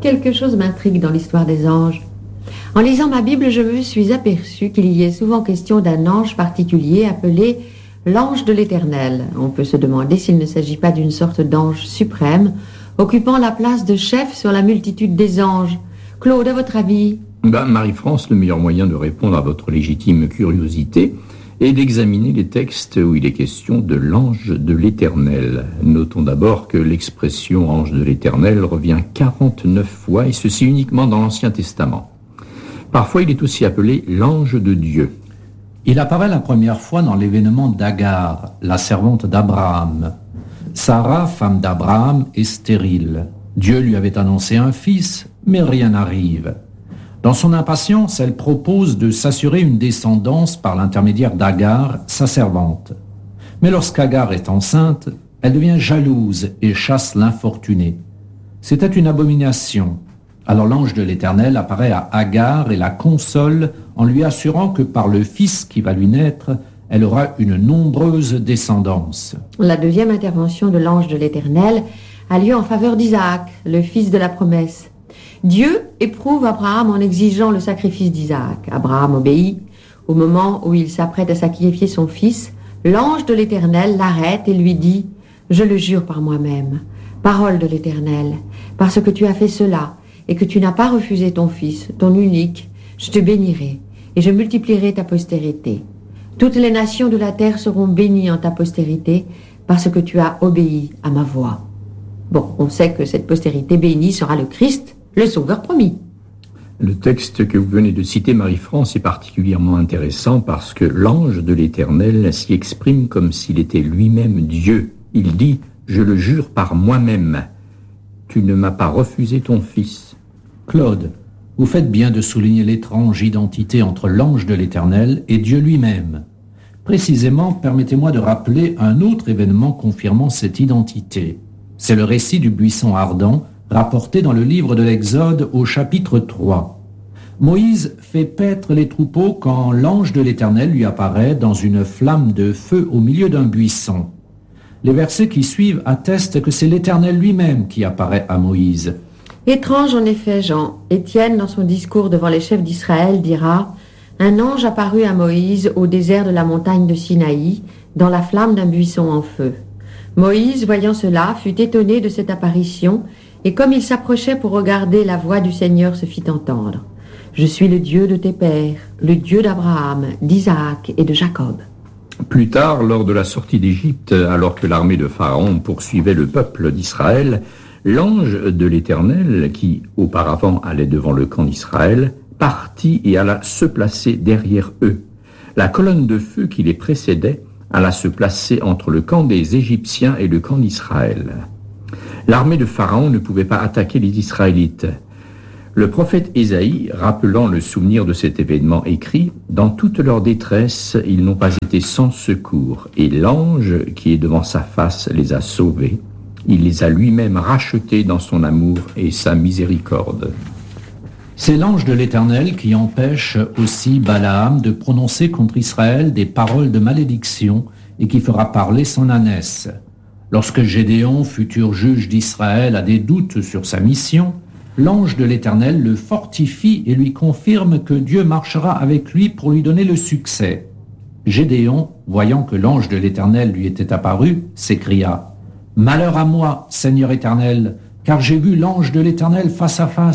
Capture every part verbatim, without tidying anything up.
quelque chose m'intrigue dans l'histoire des anges. En lisant ma Bible, je me suis aperçu qu'il y est souvent question d'un ange particulier appelé l'ange de l'Éternel. On peut se demander s'il ne s'agit pas d'une sorte d'ange suprême, occupant la place de chef sur la multitude des anges. Claude, à votre avis ? Ben, Marie-France, le meilleur moyen de répondre à votre légitime curiosité est d'examiner les textes où il est question de l'ange de l'Éternel. Notons d'abord que l'expression ange de l'Éternel revient quarante-neuf fois, et ceci uniquement dans l'Ancien Testament. Parfois, il est aussi appelé l'ange de Dieu. Il apparaît la première fois dans l'événement d'Agar, la servante d'Abraham. Sarah, femme d'Abraham, est stérile. Dieu lui avait annoncé un fils, mais rien n'arrive. Dans son impatience, elle propose de s'assurer une descendance par l'intermédiaire d'Agar, sa servante. Mais lorsqu'Agar est enceinte, elle devient jalouse et chasse l'infortuné. C'était une abomination. Alors l'ange de l'Éternel apparaît à Agar et la console en lui assurant que par le fils qui va lui naître, elle aura une nombreuse descendance. La deuxième intervention de l'ange de l'Éternel a lieu en faveur d'Isaac, le fils de la promesse. Dieu éprouve Abraham en exigeant le sacrifice d'Isaac. Abraham obéit. Au moment où il s'apprête à sacrifier son fils, l'ange de l'Éternel l'arrête et lui dit « Je le jure par moi-même, parole de l'Éternel, parce que tu as fait cela et que tu n'as pas refusé ton fils, ton unique, je te bénirai et je multiplierai ta postérité. Toutes les nations de la terre seront bénies en ta postérité parce que tu as obéi à ma voix. » Bon, on sait que cette postérité bénie sera le Christ, le Sauveur promis. Le texte que vous venez de citer, Marie-France, est particulièrement intéressant parce que l'ange de l'Éternel s'y exprime comme s'il était lui-même Dieu. Il dit « Je le jure par moi-même, tu ne m'as pas refusé ton fils. » Claude, vous faites bien de souligner l'étrange identité entre l'ange de l'Éternel et Dieu lui-même. Précisément, permettez-moi de rappeler un autre événement confirmant cette identité. C'est le récit du buisson ardent, rapporté dans le livre de l'Exode au chapitre trois. Moïse fait paître les troupeaux quand l'ange de l'Éternel lui apparaît dans une flamme de feu au milieu d'un buisson. Les versets qui suivent attestent que c'est l'Éternel lui-même qui apparaît à Moïse. Étrange en effet, Jean. Étienne, dans son discours devant les chefs d'Israël, dira « Un ange apparut à Moïse au désert de la montagne de Sinaï, dans la flamme d'un buisson en feu. Moïse, voyant cela, fut étonné de cette apparition, et comme il s'approchait pour regarder, la voix du Seigneur se fit entendre. « Je suis le Dieu de tes pères, le Dieu d'Abraham, d'Isaac et de Jacob. » Plus tard, lors de la sortie d'Égypte, alors que l'armée de Pharaon poursuivait le peuple d'Israël, l'ange de l'Éternel, qui auparavant allait devant le camp d'Israël, partit et alla se placer derrière eux. La colonne de feu qui les précédait alla se placer entre le camp des Égyptiens et le camp d'Israël. L'armée de Pharaon ne pouvait pas attaquer les Israélites. Le prophète Ésaïe, rappelant le souvenir de cet événement, écrit « Dans toute leur détresse, ils n'ont pas été sans secours, et l'ange qui est devant sa face les a sauvés. Il les a lui-même rachetés dans son amour et sa miséricorde. » C'est l'ange de l'Éternel qui empêche aussi Balaam de prononcer contre Israël des paroles de malédiction et qui fera parler son ânesse. Lorsque Gédéon, futur juge d'Israël, a des doutes sur sa mission, l'ange de l'Éternel le fortifie et lui confirme que Dieu marchera avec lui pour lui donner le succès. Gédéon, voyant que l'ange de l'Éternel lui était apparu, s'écria « Malheur à moi, Seigneur Éternel, car j'ai vu l'ange de l'Éternel face à face. »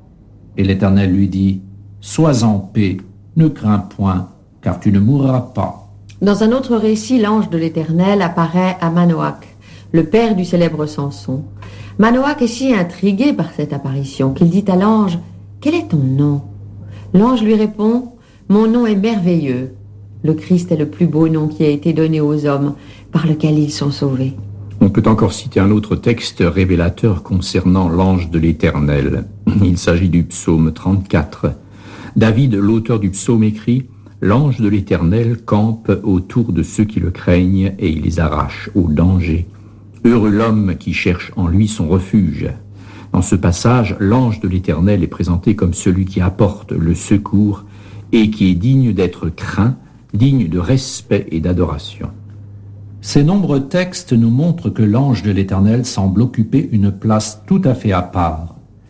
Et l'Éternel lui dit « Sois en paix, ne crains point, car tu ne mourras pas. » Dans un autre récit, l'ange de l'Éternel apparaît à Manoach, le père du célèbre Samson. Manoach est si intrigué par cette apparition qu'il dit à l'ange « Quel est ton nom ?» L'ange lui répond « Mon nom est merveilleux. » Le Christ est le plus beau nom qui a été donné aux hommes, par lequel ils sont sauvés. On peut encore citer un autre texte révélateur concernant l'ange de l'Éternel. Il s'agit du psaume trente-quatre. David, l'auteur du psaume, écrit « L'ange de l'Éternel campe autour de ceux qui le craignent et il les arrache au danger. Heureux l'homme qui cherche en lui son refuge. » Dans ce passage, l'ange de l'Éternel est présenté comme celui qui apporte le secours et qui est digne d'être craint, digne de respect et d'adoration. Ces nombreux textes nous montrent que l'ange de l'Éternel semble occuper une place tout à fait à part.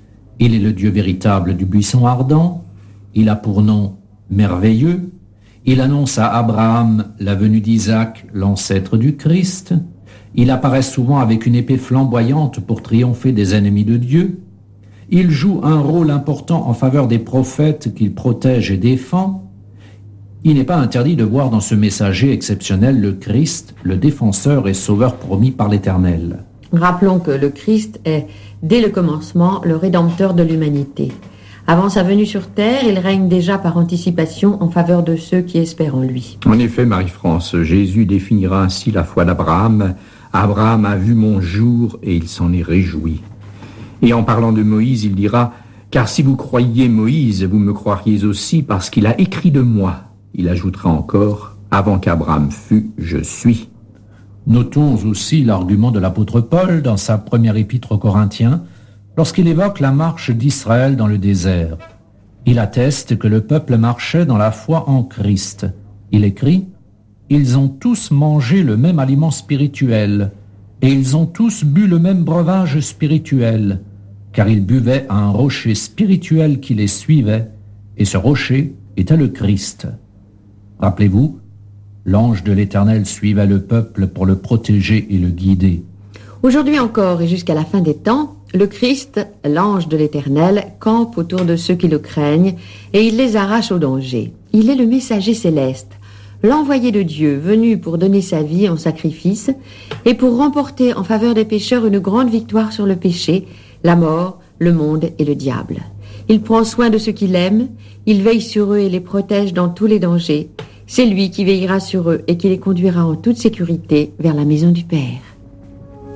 Il est le Dieu véritable du buisson ardent. Il a pour nom merveilleux. Il annonce à Abraham la venue d'Isaac, l'ancêtre du Christ. Il apparaît souvent avec une épée flamboyante pour triompher des ennemis de Dieu. Il joue un rôle important en faveur des prophètes qu'il protège et défend. Il n'est pas interdit de voir dans ce messager exceptionnel le Christ, le défenseur et sauveur promis par l'Éternel. Rappelons que le Christ est, dès le commencement, le rédempteur de l'humanité. Avant sa venue sur terre, il règne déjà par anticipation en faveur de ceux qui espèrent en lui. En effet, Marie-France, Jésus définira ainsi la foi d'Abraham. Abraham a vu mon jour et il s'en est réjoui. Et en parlant de Moïse, il dira « Car si vous croyiez Moïse, vous me croiriez aussi parce qu'il a écrit de moi. » Il ajoutera encore « Avant qu'Abraham fût, je suis. » Notons aussi l'argument de l'apôtre Paul dans sa première épître aux Corinthiens, lorsqu'il évoque la marche d'Israël dans le désert. Il atteste que le peuple marchait dans la foi en Christ. Il écrit « Ils ont tous mangé le même aliment spirituel, et ils ont tous bu le même breuvage spirituel, car ils buvaient à un rocher spirituel qui les suivait, et ce rocher était le Christ. » Rappelez-vous, l'ange de l'Éternel suivait le peuple pour le protéger et le guider. Aujourd'hui encore et jusqu'à la fin des temps, le Christ, l'ange de l'Éternel, campe autour de ceux qui le craignent et il les arrache au danger. Il est le messager céleste, l'envoyé de Dieu venu pour donner sa vie en sacrifice et pour remporter en faveur des pécheurs une grande victoire sur le péché, la mort, le monde et le diable. Il prend soin de ceux qu'il aime, il veille sur eux et les protège dans tous les dangers. C'est lui qui veillera sur eux et qui les conduira en toute sécurité vers la maison du Père.